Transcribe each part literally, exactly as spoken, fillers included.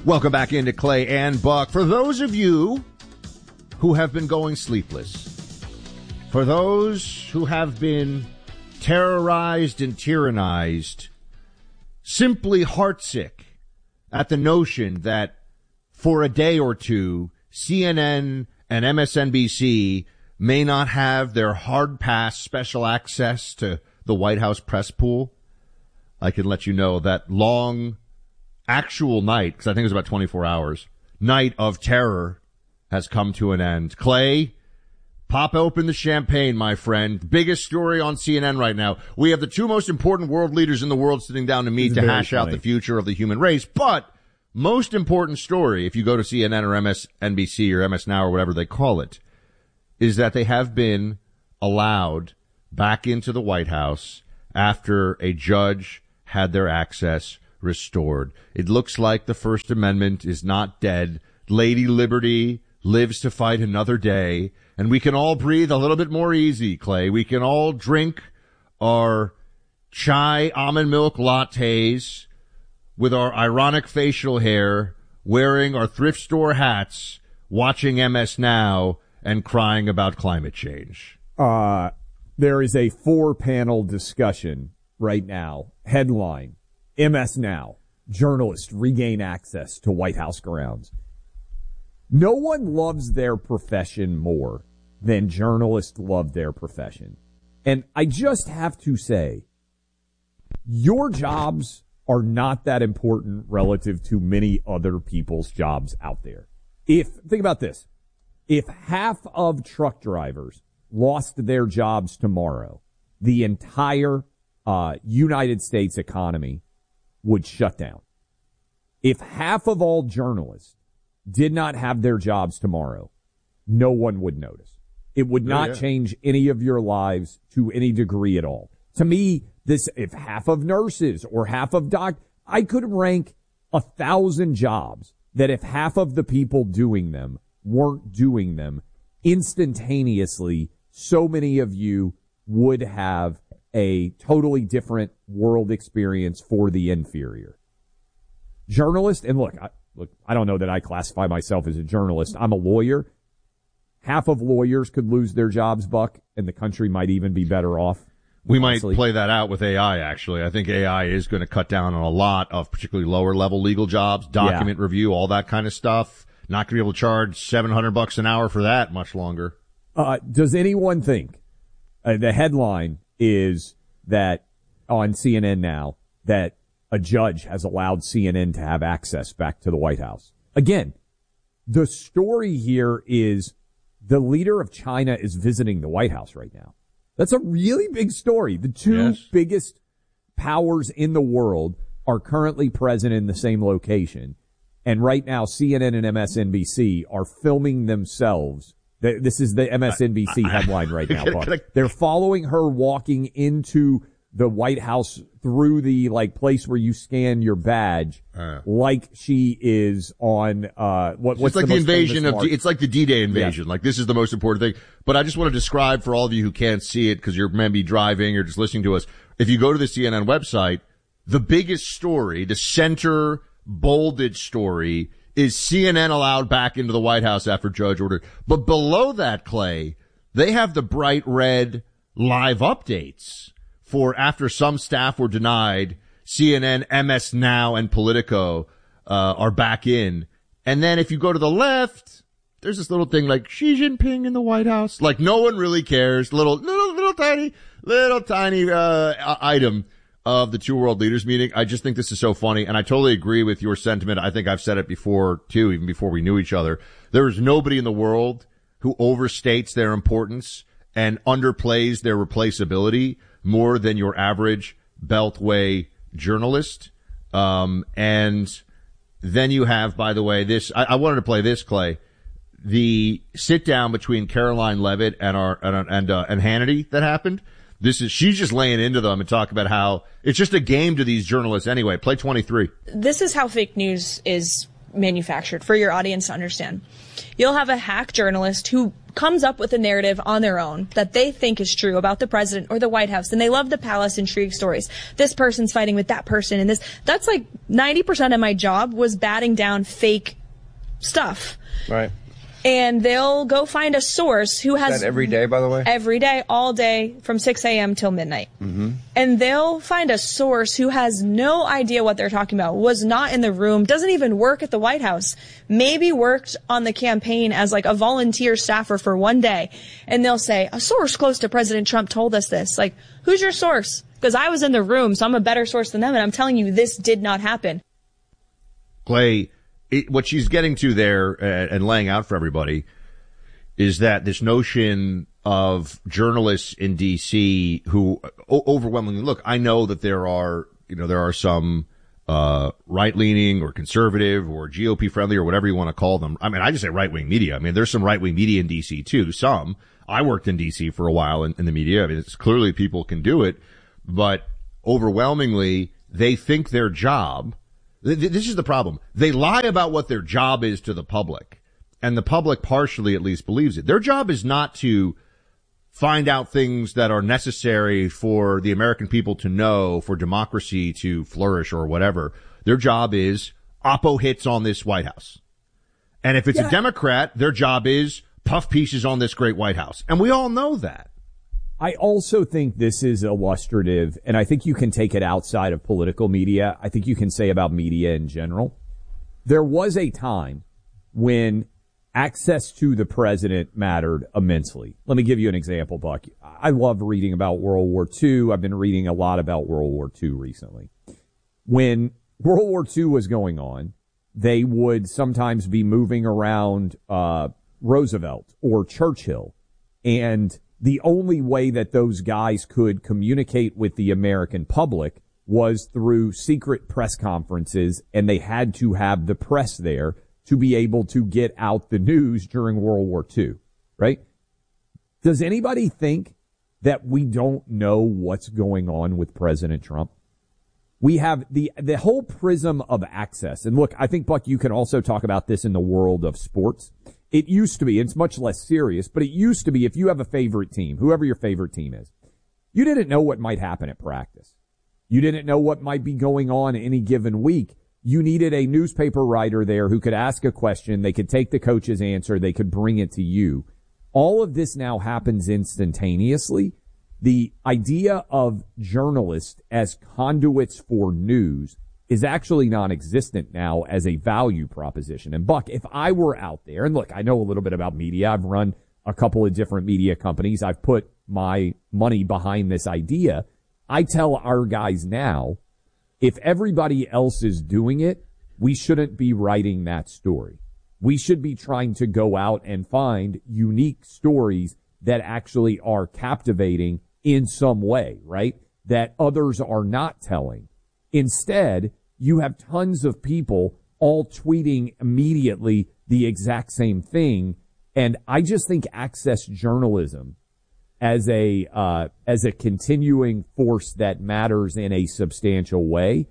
Welcome back into Clay and Buck. For those of you who have been going sleepless, for those who have been terrorized and tyrannized, simply heartsick at the notion that for a day or two, C N N and M S N B C may not have their hard pass special access to the White House press pool, I can let you know that long actual night, because I think it was about twenty-four hours, night of terror has come to an end. Clay, pop open the champagne, my friend. Biggest story on C N N right now. We have the two most important world leaders in the world sitting down to meet it's to hash funny. out the future of the human race. But most important story, if you go to C N N or M S N B C or M S Now or whatever they call it, is that they have been allowed back into the White House after a judge had their access restored. It looks like the First Amendment is not dead. Lady Liberty lives to fight another day, and we can all breathe a little bit more easy, Clay. We can all drink our chai almond milk lattes with our ironic facial hair, wearing our thrift store hats, watching M S Now, and crying about climate change. Uh, there is a four-panel discussion right now. Headline: M S Now, journalists regain access to White House grounds. No one loves their profession more than journalists love their profession. And I just have to say, your jobs are not that important relative to many other people's jobs out there. If, think about this, if half of truck drivers lost their jobs tomorrow, the entire uh, United States economy would shut down. If half of all journalists did not have their jobs tomorrow, no one would notice. It would not yeah, yeah. change any of your lives to any degree at all. To me, this, if half of nurses or half of doc, I could rank a thousand jobs that if half of the people doing them weren't doing them instantaneously, so many of you would have a totally different world experience for the inferior. Journalist, and look, I, look, I don't know that I classify myself as a journalist. I'm a lawyer. Half of lawyers could lose their jobs, Buck, and the country might even be better off. We honestly. might play that out with A I, actually. I think A I is going to cut down on a lot of particularly lower-level legal jobs, document yeah. review, all that kind of stuff. Not going to be able to charge seven hundred bucks an hour for that much longer. Uh, does anyone think, uh, the headline is that on C N N now, that a judge has allowed C N N to have access back to the White House? Again, the story here is the leader of China is visiting the White House right now. That's a really big story. The two yes. biggest powers in the world are currently present in the same location. And right now, C N N and M S N B C are filming themselves. This is the M S N B C headline right now, Buck. They're following her walking into the White House through the, like, place where you scan your badge, uh, like she is on, uh, what, what's it's like the, the invasion of, D, it's like the D-Day invasion. Yeah. Like, this is the most important thing. But I just want to describe for all of you who can't see it because you're maybe driving or just listening to us. If you go to the C N N website, the biggest story, the center bolded story, is C N N allowed back into the White House after judge order. But below that, Clay, they have the bright red live updates for after some staff were denied, C N N, M S Now, and Politico uh, are back in. And then if you go to the left, there's this little thing like Xi Jinping in the White House. Like, no one really cares. Little, little, little tiny, little tiny uh item of the two world leaders meeting. I just think this is so funny, and I totally agree with your sentiment. I think I've said it before, too, even before we knew each other. There is nobody in the world who overstates their importance and underplays their replaceability more than your average Beltway journalist. Um, and then you have, by the way, this, I, I wanted to play this, Clay, the sit down between Caroline Levitt and our, and, and, uh, and Hannity that happened. This is, she's just laying into them and talking about how it's just a game to these journalists anyway. Play twenty-three. This is how fake news is manufactured for your audience to understand. You'll have a hack journalist who comes up with a narrative on their own that they think is true about the president or the White House, and they love the palace intrigue stories. This person's fighting with that person, and this, that's like ninety percent of my job was batting down fake stuff. Right. And they'll go find a source who has... Is that every day, by the way? Every day, all day, from six a.m. till midnight. Mm-hmm. And they'll find a source who has no idea what they're talking about, was not in the room, doesn't even work at the White House, maybe worked on the campaign as like a volunteer staffer for one day. And they'll say, a source close to President Trump told us this. Like, who's your source? Because I was in the room, so I'm a better source than them, and I'm telling you this did not happen. Clay, it, what she's getting to there uh, and laying out for everybody is that this notion of journalists in D C who o- overwhelmingly look, I know that there are, you know, there are some uh right-leaning or conservative or G O P friendly or whatever you want to call them. I mean, I just say right-wing media. I mean, there's some right-wing media in D C too. Some. I worked in D C for a while in, in the media. I mean, it's clearly people can do it, but overwhelmingly they think their job, this is the problem. They lie about what their job is to the public, and the public partially at least believes it. Their job is not to find out things that are necessary for the American people to know, for democracy to flourish or whatever. Their job is oppo hits on this White House. And if it's yeah. a Democrat, their job is puff pieces on this great White House. And we all know that. I also think this is illustrative, and I think you can take it outside of political media. I think you can say about media in general. There was a time when access to the president mattered immensely. Let me give you an example, Buck. I love reading about World War Two. I've been reading a lot about World War Two recently. When World War Two was going on, they would sometimes be moving around uh Roosevelt or Churchill, and the only way that those guys could communicate with the American public was through secret press conferences, and they had to have the press there to be able to get out the news during World War Two, right? Does anybody think that we don't know what's going on with President Trump? We have the the whole prism of access. And look, I think, Buck, you can also talk about this in the world of sports. It used to be, it's much less serious, but it used to be if you have a favorite team, whoever your favorite team is, you didn't know what might happen at practice. You didn't know what might be going on any given week. You needed a newspaper writer there who could ask a question. They could take the coach's answer. They could bring it to you. All of this now happens instantaneously. The idea of journalists as conduits for news is actually non-existent now as a value proposition. And Buck, if I were out there, and look, I know a little bit about media. I've run a couple of different media companies. I've put my money behind this idea. I tell our guys now, if everybody else is doing it, we shouldn't be writing that story. We should be trying to go out and find unique stories that actually are captivating in some way, right? That others are not telling. Instead, you have tons of people all tweeting immediately the exact same thing. And I just think access journalism as a, uh, as a continuing force that matters in a substantial way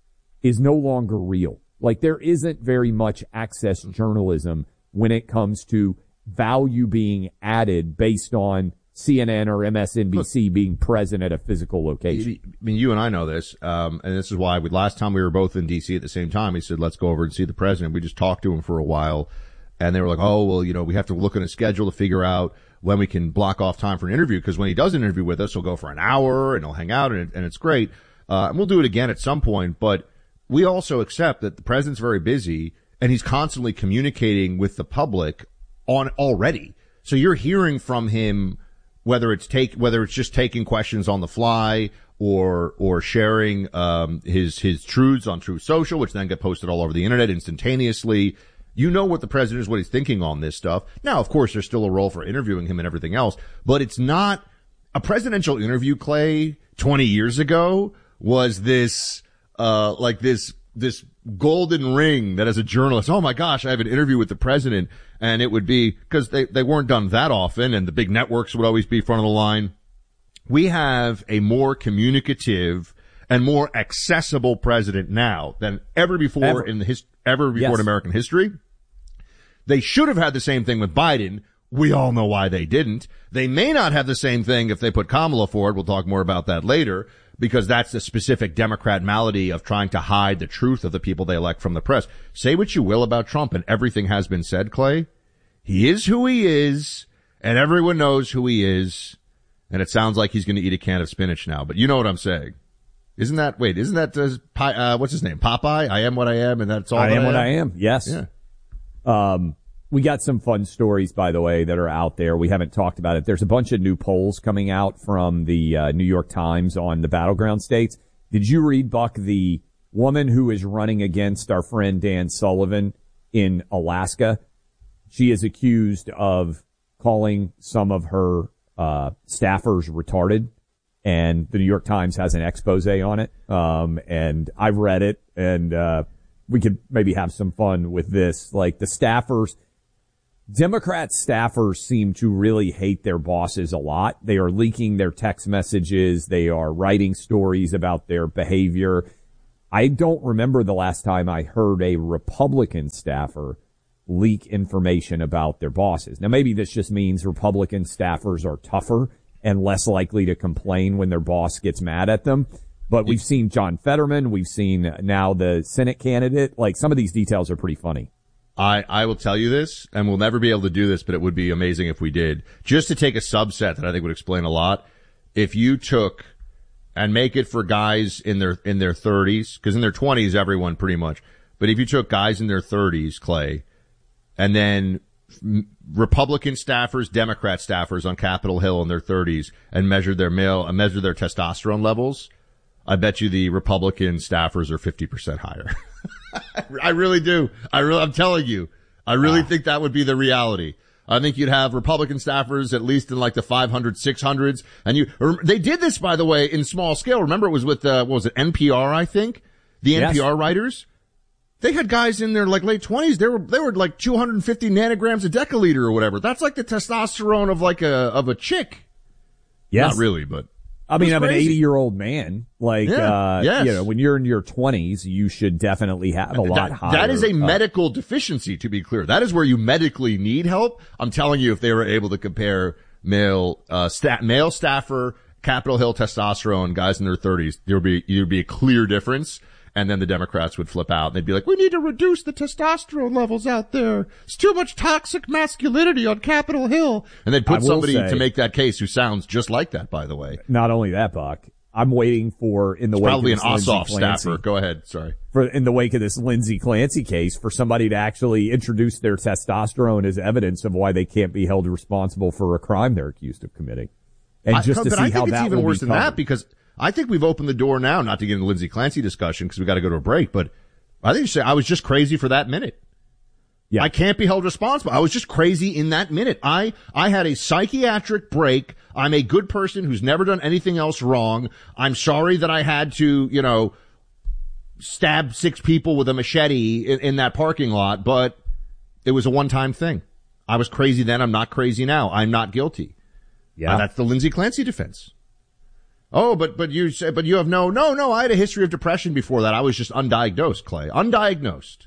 is no longer real. Like, there isn't very much access journalism when it comes to value being added based on C N N or M S N B C Look, being present at a physical location. I mean, you and I know this, um, and this is why we, last time we were both in D C at the same time, he said, let's go over and see the president. We just talked to him for a while, and they were like, oh, well, you know, we have to look at a schedule to figure out when we can block off time for an interview, because when he does an interview with us, he'll go for an hour, and he'll hang out, and, it, and it's great. Uh, and we'll do it again at some point, but we also accept that the president's very busy, and he's constantly communicating with the public on already. So you're hearing from him, whether it's take, whether it's just taking questions on the fly or, or sharing, um, his, his truths on Truth Social, which then get posted all over the internet instantaneously. You know what the president is, what he's thinking on this stuff. Now, of course, there's still a role for interviewing him and everything else, but it's not a presidential interview, Clay, twenty years ago was this, uh, like this, this golden ring that as a journalist, oh my gosh, I have an interview with the president. And it would be, because they, they weren't done that often, and the big networks would always be front of the line. We have a more communicative and more accessible president now than ever before Ever. in the his, ever before Yes. in American history. They should have had the same thing with Biden. We all know why they didn't. They may not have the same thing if they put Kamala forward. We'll talk more about that later, because that's the specific Democrat malady of trying to hide the truth of the people they elect from the press. Say what you will about Trump, and everything has been said, Clay. He is who he is, and everyone knows who he is, and it sounds like he's going to eat a can of spinach now, but you know what I'm saying. Isn't that, wait, isn't that, uh, Pi- uh what's his name? Popeye? I am what I am, and that's all I that am I what am? I am. Yes. Yeah. Um, we got some fun stories, by the way, that are out there. We haven't talked about it. There's a bunch of new polls coming out from the uh, New York Times on the battleground states. Did you read, Buck, the woman who is running against our friend Dan Sullivan in Alaska? She is accused of calling some of her uh staffers retarded, and the New York Times has an expose on it. Um, and I've read it, and uh we could maybe have some fun with this. Like, the staffers, Democrat staffers seem to really hate their bosses a lot. They are leaking their text messages. They are writing stories about their behavior. I don't remember the last time I heard a Republican staffer leak information about their bosses. Now, maybe this just means Republican staffers are tougher and less likely to complain when their boss gets mad at them. But we've seen John Fetterman. We've seen now the Senate candidate. Like, some of these details are pretty funny. I, I will tell you this, and we'll never be able to do this, but it would be amazing if we did. Just to take a subset that I think would explain a lot. If you took and make it for guys in their, in their thirties, because in their twenties, everyone pretty much. But if you took guys in their thirties, Clay, and then Republican staffers, Democrat staffers on Capitol Hill in their thirties, and measured their male, and measured their testosterone levels, I bet you the Republican staffers are fifty percent higher. I really do. I really, I'm telling you, I really ah. think that would be the reality. I think you'd have Republican staffers at least in like the five hundred, six hundreds. And you, they did this, by the way, in small scale. Remember, it was with, uh, what was it, N P R, I think? The yes. N P R writers. They had guys in their like late twenties. They were, they were like two hundred fifty nanograms a deciliter or whatever. That's like the testosterone of like a, of a chick. Yes. Not really, but. I mean, I'm an eighty-year-old man. Like, yeah, uh, yes. you know, when you're in your twenties, you should definitely have a lot that, higher. That is a uh, medical deficiency, to be clear. That is where you medically need help. I'm telling you, if they were able to compare male, uh, sta- male staffer, Capitol Hill testosterone, guys in their thirties, there would be, there would be a clear difference. And then the Democrats would flip out. They'd be like, we need to reduce the testosterone levels out there. It's too much toxic masculinity on Capitol Hill. And they'd put somebody say, to make that case who sounds just like that, by the way. Not only that, Buck, I'm waiting for, in the it's wake probably of an this Ossoff Lindsey Clancy, staffer. Go ahead. Sorry. For, in the wake of this Lindsey Clancy case, for somebody to actually introduce their testosterone as evidence of why they can't be held responsible for a crime they're accused of committing. And just I, to but see I think how it's that even will worse be than covered. that, because I think we've opened the door now, not to get into Lindsey Clancy discussion because we got to go to a break, but I think you say I was just crazy for that minute. Yeah. I can't be held responsible. I was just crazy in that minute. I, I had a psychiatric break. I'm a good person who's never done anything else wrong. I'm sorry that I had to, you know, stab six people with a machete in, in that parking lot, but it was a one-time thing. I was crazy then. I'm not crazy now. I'm not guilty. Yeah. Uh, that's the Lindsey Clancy defense. Oh, but, but you say, but you have no, no, no, I had a history of depression before that. I was just undiagnosed, Clay. Undiagnosed.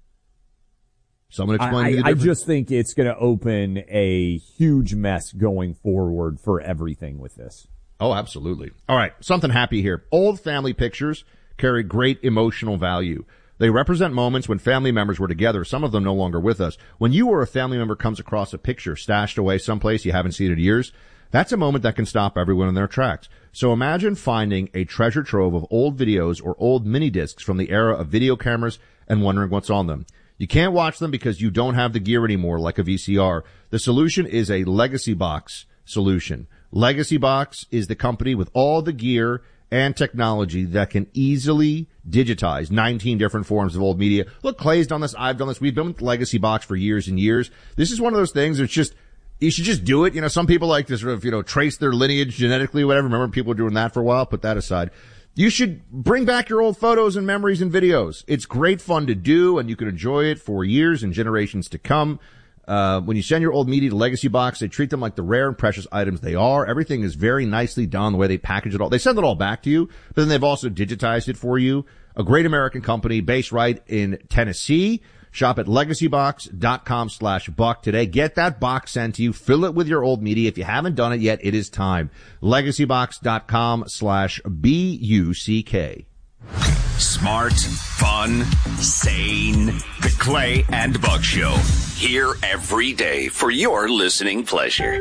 Someone explain I, to me the I difference. just think it's going to open a huge mess going forward for everything with this. Oh, absolutely. All right. Something happy here. Old family pictures carry great emotional value. They represent moments when family members were together, some of them no longer with us. When you or a family member comes across a picture stashed away someplace you haven't seen in years, that's a moment that can stop everyone in their tracks. So imagine finding a treasure trove of old videos or old mini discs from the era of video cameras and wondering what's on them. You can't watch them because you don't have the gear anymore, like a V C R. The solution is a Legacy Box solution. Legacy Box is the company with all the gear and technology that can easily digitize nineteen different forms of old media. Look, Clay's done this. I've done this. We've been with Legacy Box for years and years. This is one of those things that's just, you should just do it. You know, some people like to sort of, you know, trace their lineage genetically, whatever. Remember people were doing that for a while? Put that aside. You should bring back your old photos and memories and videos. It's great fun to do, and you can enjoy it for years and generations to come. Uh, when you send your old media to Legacy Box, they treat them like the rare and precious items they are. Everything is very nicely done, the way they package it all. They send it all back to you, but then they've also digitized it for you. A great American company based right in Tennessee. Shop at legacybox.com slash buck today. Get that box sent to you. Fill it with your old media. If you haven't done it yet, it is time. legacybox.com slash B U C K. Smart, fun, sane. The Clay and Buck Show. Here every day for your listening pleasure.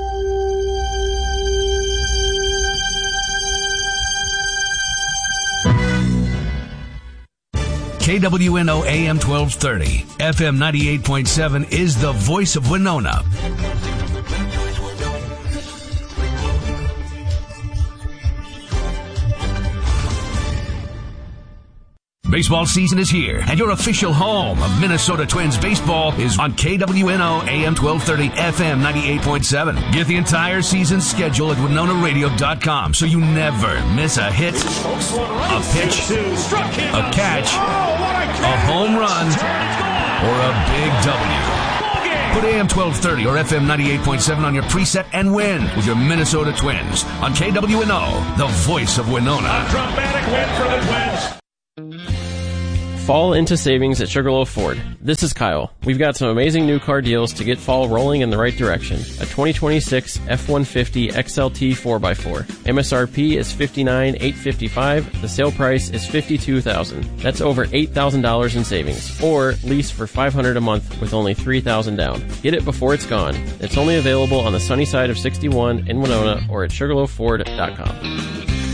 K W N O A M twelve thirty, F M ninety-eight point seven is the voice of Winona. Baseball season is here, and your official home of Minnesota Twins baseball is on K W N O A M twelve thirty, F M ninety-eight point seven. Get the entire season schedule at winona radio dot com so you never miss a hit, a pitch, a catch, a home run, or a big W. Put A M twelve thirty or F M ninety-eight point seven on your preset and win with your Minnesota Twins on K W N O, the voice of Winona. A dramatic win for the Twins. Fall into savings at Sugarloaf Ford. This is Kyle. We've got some amazing new car deals to get fall rolling in the right direction. A twenty twenty-six F one fifty X L T four by four. M S R P is fifty-nine thousand eight hundred fifty-five dollars. The sale price is fifty-two thousand dollars. That's over eight thousand dollars in savings. Or lease for five hundred dollars a month with only three thousand dollars down. Get it before it's gone. It's only available on the sunny side of sixty-one in Winona or at sugarloaf ford dot com.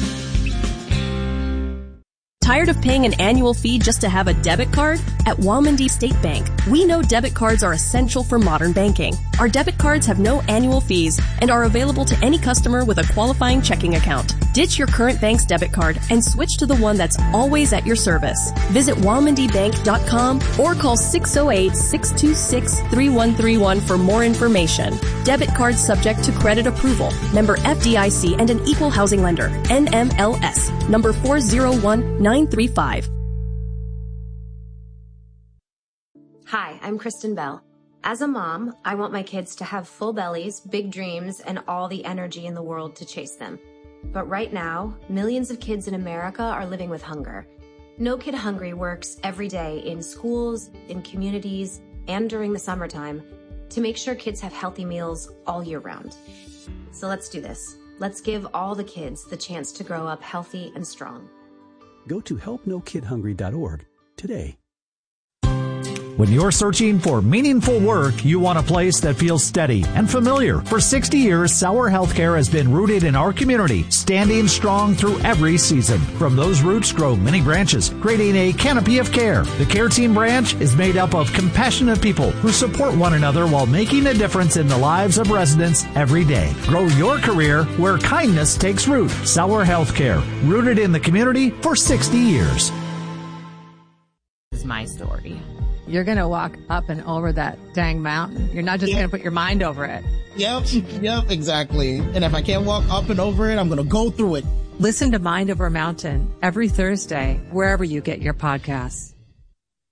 Tired of paying an annual fee just to have a debit card? At Walmondie State Bank, we know debit cards are essential for modern banking. Our debit cards have no annual fees and are available to any customer with a qualifying checking account. Ditch your current bank's debit card and switch to the one that's always at your service. Visit walmondie bank dot com or call six oh eight, six two six, three one three one for more information. Debit cards subject to credit approval. Member F D I C and an equal housing lender. N M L S. Number four zero one nine three five. Hi, I'm Kristen Bell. As a mom, I want my kids to have full bellies, big dreams, and all the energy in the world to chase them. But right now, millions of kids in America are living with hunger. No Kid Hungry works every day in schools, in communities, and during the summertime to make sure kids have healthy meals all year round. So let's do this. Let's give all the kids the chance to grow up healthy and strong. Go to help no kid hungry dot org today. When you're searching for meaningful work, you want a place that feels steady and familiar. For sixty years, Sauer Healthcare has been rooted in our community, standing strong through every season. From those roots grow many branches, creating a canopy of care. The Care Team branch is made up of compassionate people who support one another while making a difference in the lives of residents every day. Grow your career where kindness takes root. Sauer Healthcare, rooted in the community for sixty years. This is my story. You're going to walk up and over that dang mountain. You're not just yep. going to put your mind over it. Yep, yep, exactly. And if I can't walk up and over it, I'm going to go through it. Listen to Mind Over Mountain every Thursday, wherever you get your podcasts.